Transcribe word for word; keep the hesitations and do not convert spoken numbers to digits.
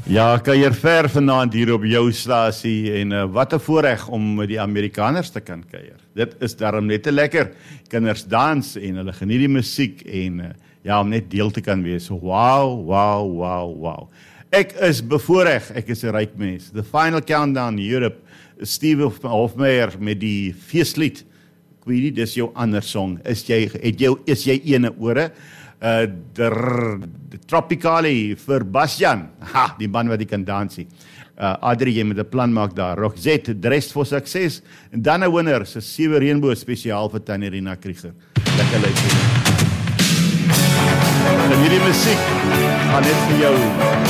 Ja, kuier ver vanaand hier op jou stasie en uh, wat 'n voorreg om met die Amerikaners te kan kuier. Dit is daarom net te lekker. Kinders dans en hulle geniet die musiek en uh, ja, om net deel te kan wees. So, wow, wow, wow, wow. Ek is bevoorreg, ek is 'n ryk mens. The Final Countdown Europe, Steve Hofmeyr met die feeslied. Ek weet nie, dis jou ander song. Is jy, het jou, is jy ene ore? Uh, der, de Tropicali vir Bastian, ha, die man wat die kan dansie. Uh, Adrie, jy met 'n plan maak daar. Roxette, Dressed for Success. En dan 'n winner, se sewe reënboog spesiaal vir Tannie Rina Krieger. Lekker luister. En hierdie musiek gaan net vir jou